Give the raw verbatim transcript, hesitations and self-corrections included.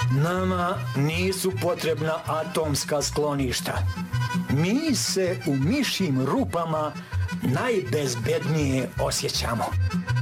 Nama nisu potrebna atomska skloništa. Mi se u mišjim rupama najbezbednije osjećamo.